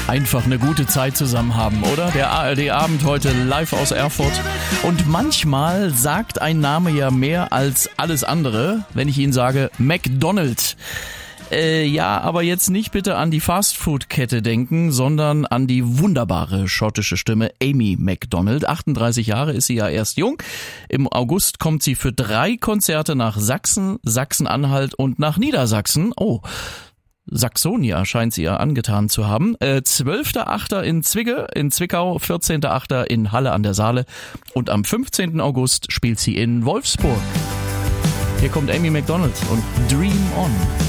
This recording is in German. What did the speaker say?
einfach eine gute Zeit zusammen haben, oder? Der ARD-Abend heute live aus Erfurt. Und manchmal sagt ein Name ja mehr als alles andere, wenn ich Ihnen sage McDonald's. Ja, aber jetzt nicht bitte an die Fastfood-Kette denken, sondern an die wunderbare schottische Stimme Amy Macdonald. 38 Jahre ist sie ja erst jung. Im August kommt sie für 3 Konzerte nach Sachsen, Sachsen-Anhalt und nach Niedersachsen. Oh, Saxonia scheint sie ja angetan zu haben. 12.8. in Zwickau, 14.8. in Halle an der Saale und am 15. August spielt sie in Wolfsburg. Hier kommt Amy Macdonald und Dream On.